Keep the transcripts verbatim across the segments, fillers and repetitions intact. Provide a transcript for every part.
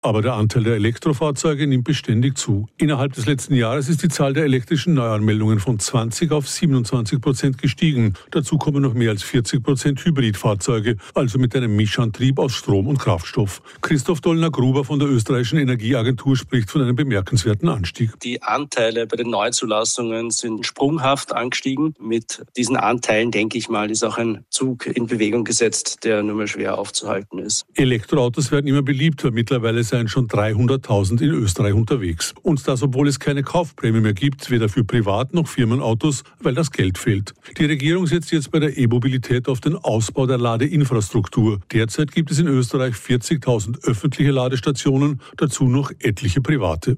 Aber der Anteil der Elektrofahrzeuge nimmt beständig zu. Innerhalb des letzten Jahres ist die Zahl der elektrischen Neuanmeldungen von zwanzig auf siebenundzwanzig Prozent gestiegen. Dazu kommen noch mehr als vierzig Prozent Hybridfahrzeuge, also mit einem Mischantrieb aus Strom und Kraftstoff. Christoph Dollner-Gruber von der österreichischen Energieagentur spricht von einem bemerkenswerten Anstieg. Die Anteile bei den Neuzulassungen sind sprunghaft angestiegen. Mit diesen Anteilen, denke ich mal, ist auch ein Zug in Bewegung gesetzt, der nur mehr schwer aufzuhalten ist. Elektroautos werden immer beliebter. Mittlerweile seien schon dreihunderttausend in Österreich unterwegs. Und das, obwohl es keine Kaufprämie mehr gibt, weder für Privat- noch Firmenautos, weil das Geld fehlt. Die Regierung setzt jetzt bei der E-Mobilität auf den Ausbau der Ladeinfrastruktur. Derzeit gibt es in Österreich vierzigtausend öffentliche Ladestationen, dazu noch etliche private.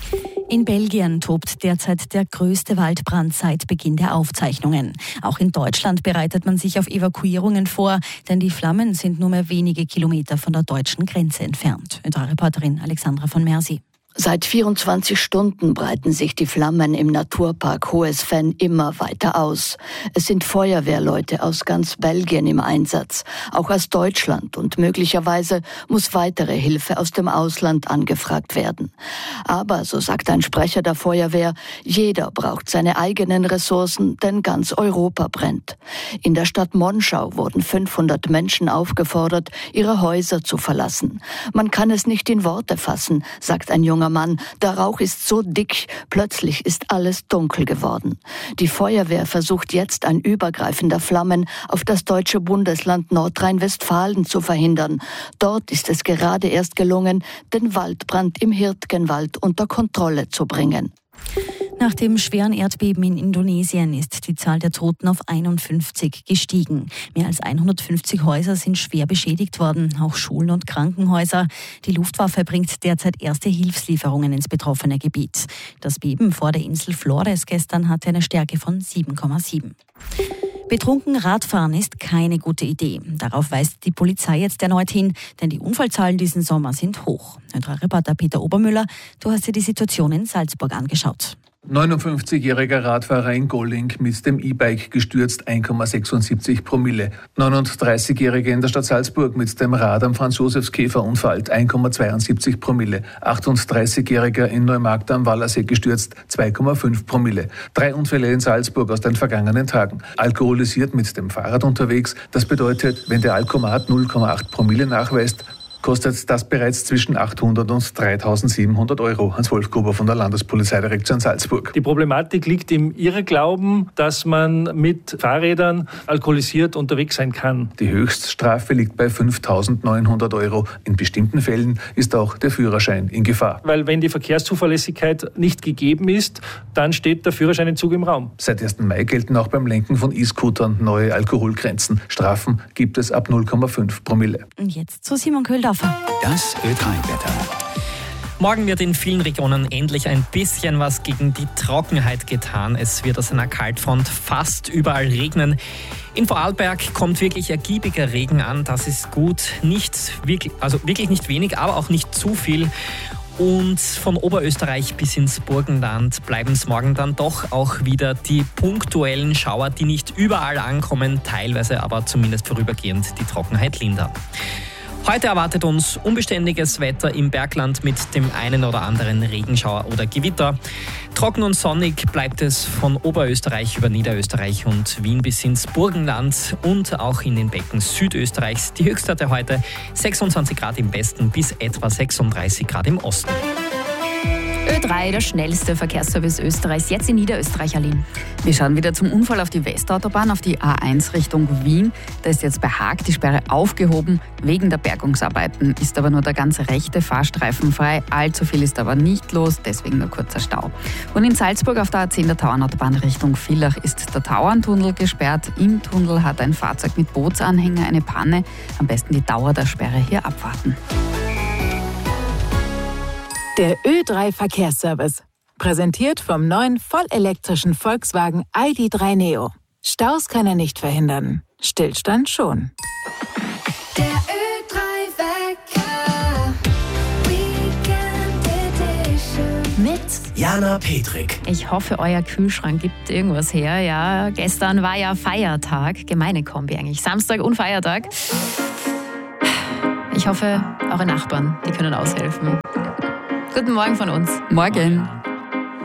In Belgien tobt derzeit der größte Waldbrand seit Beginn der Aufzeichnungen. Auch in Deutschland bereitet man sich auf Evakuierungen vor, denn die Flammen sind nur mehr wenige Kilometer von der deutschen Grenze entfernt. Reporterin Alexandra von Mersi. Seit vierundzwanzig Stunden breiten sich die Flammen im Naturpark Hohes Venn immer weiter aus. Es sind Feuerwehrleute aus ganz Belgien im Einsatz, auch aus Deutschland, und möglicherweise muss weitere Hilfe aus dem Ausland angefragt werden. Aber, so sagt ein Sprecher der Feuerwehr, jeder braucht seine eigenen Ressourcen, denn ganz Europa brennt. In der Stadt Monschau wurden fünfhundert Menschen aufgefordert, ihre Häuser zu verlassen. Man kann es nicht in Worte fassen, sagt ein junger Mann, der Rauch ist so dick, plötzlich ist alles dunkel geworden. Die Feuerwehr versucht jetzt, ein Übergreifen der Flammen auf das deutsche Bundesland Nordrhein-Westfalen zu verhindern. Dort ist es gerade erst gelungen, den Waldbrand im Hirtgenwald unter Kontrolle zu bringen. Nach dem schweren Erdbeben in Indonesien ist die Zahl der Toten auf einundfünfzig gestiegen. Mehr als hundertfünfzig Häuser sind schwer beschädigt worden, auch Schulen und Krankenhäuser. Die Luftwaffe bringt derzeit erste Hilfslieferungen ins betroffene Gebiet. Das Beben vor der Insel Flores gestern hatte eine Stärke von sieben Komma sieben. Betrunken Radfahren ist keine gute Idee. Darauf weist die Polizei jetzt erneut hin, denn die Unfallzahlen diesen Sommer sind hoch. Unser Reporter Peter Obermüller, du hast dir die Situation in Salzburg angeschaut. neunundfünfzigjähriger Radfahrer in Golling mit dem E-Bike gestürzt, eins Komma sechsundsiebzig Promille. neununddreißigjähriger in der Stadt Salzburg mit dem Rad am Franz-Josefs-Käfer unfallt, eins Komma zweiundsiebzig Promille. achtunddreißigjähriger in Neumarkt am Wallersee gestürzt, zwei Komma fünf Promille. Drei Unfälle in Salzburg aus den vergangenen Tagen. Alkoholisiert mit dem Fahrrad unterwegs, das bedeutet, wenn der Alkomat null Komma acht Promille nachweist, kostet das bereits zwischen achthundert und dreitausendsiebenhundert Euro. Hans-Wolf Gruber von der Landespolizeidirektion Salzburg. Die Problematik liegt im Irrglauben, dass man mit Fahrrädern alkoholisiert unterwegs sein kann. Die Höchststrafe liegt bei fünftausendneunhundert Euro. In bestimmten Fällen ist auch der Führerschein in Gefahr. Weil wenn die Verkehrszuverlässigkeit nicht gegeben ist, dann steht der Führerscheinentzug im Raum. Seit ersten Mai gelten auch beim Lenken von E-Scootern neue Alkoholgrenzen. Strafen gibt es ab null Komma fünf Promille. Und jetzt zu Simon Köhldorfer. Das Ö drei Wetter. Morgen wird in vielen Regionen endlich ein bisschen was gegen die Trockenheit getan. Es wird aus einer Kaltfront fast überall regnen. In Vorarlberg kommt wirklich ergiebiger Regen an. Das ist gut. Nicht wirklich, also wirklich nicht wenig, aber auch nicht zu viel. Und von Oberösterreich bis ins Burgenland bleiben es morgen dann doch auch wieder die punktuellen Schauer, die nicht überall ankommen, teilweise aber zumindest vorübergehend die Trockenheit lindern. Heute erwartet uns unbeständiges Wetter im Bergland mit dem einen oder anderen Regenschauer oder Gewitter. Trocken und sonnig bleibt es von Oberösterreich über Niederösterreich und Wien bis ins Burgenland und auch in den Becken Südösterreichs. Die Höchstwerte heute sechsundzwanzig Grad im Westen bis etwa sechsunddreißig Grad im Osten. Ö drei, der schnellste Verkehrsservice Österreichs, jetzt in Niederösterreich, Aline. Wir schauen wieder zum Unfall auf die Westautobahn, auf die A eins Richtung Wien. Da ist jetzt bei Haag die Sperre aufgehoben. Wegen der Bergungsarbeiten ist aber nur der ganze rechte Fahrstreifen frei. Allzu viel ist aber nicht los, deswegen nur kurzer Stau. Und in Salzburg auf der A zehn der Tauernautobahn Richtung Villach ist der Tauerntunnel gesperrt. Im Tunnel hat ein Fahrzeug mit Bootsanhänger eine Panne. Am besten die Dauer der Sperre hier abwarten. Der Ö drei Verkehrsservice. Präsentiert vom neuen vollelektrischen Volkswagen I D drei Neo. Staus kann er nicht verhindern. Stillstand schon. Der Ö drei Wecker. Weekend Edition. Mit Jana Petrik. Ich hoffe, euer Kühlschrank gibt irgendwas her. Ja, gestern war ja Feiertag. Gemeine Kombi eigentlich. Samstag und Feiertag. Ich hoffe, eure Nachbarn, die können aushelfen. Guten Morgen von uns. Morgen.